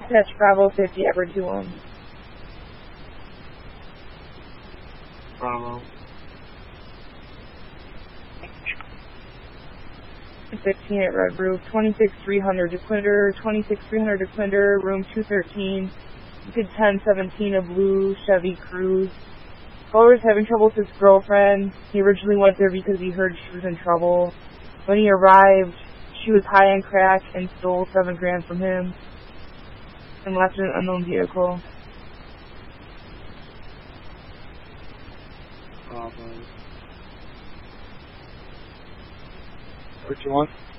Dispatch Bravo 50, Edward 21. Bravo. 15 at Red Roof, 26300 DeQuinder, 26300 DeQuinder, room 213, Good 1017, a blue Chevy Cruze. Caller was having trouble with his girlfriend. He originally went there because he heard she was in trouble. When he arrived, she was high on crack and stole $7 grand from him and left in an unknown vehicle. Bravo. What you want?